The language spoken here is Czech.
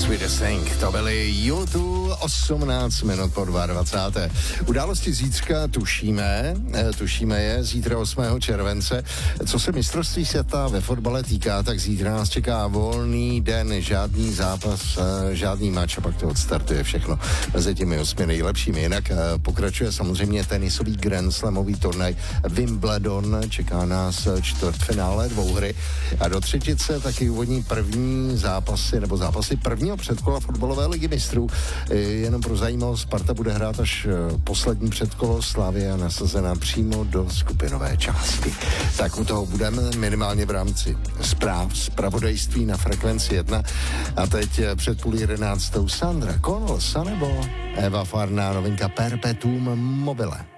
Sweetest Thing, to byly YouTube, 18 minut po 22. Události zítřka tušíme je, zítra 8. července. Co se mistrovství světa ve fotbale týká, tak zítra nás čeká volný den, žádný zápas, žádný mač a pak to odstartuje všechno mezi těmi 8 nejlepšími. Jinak pokračuje samozřejmě tenisový Grand Slamový turnaj Wimbledon, čeká nás čtvrtfinále dvouhry a do třetice taky úvodní první zápasy prvního předkola fotbalové ligy mistrů. Jenom pro zajímavost, Sparta bude hrát až poslední předkolo, Slavia nasazena přímo do skupinové části. Tak u toho budeme minimálně v rámci zpravodajství na Frekvenci 1. A teď před 10:30 Sandra Connells, anebo Eva Farná, novinka Perpetuum mobile.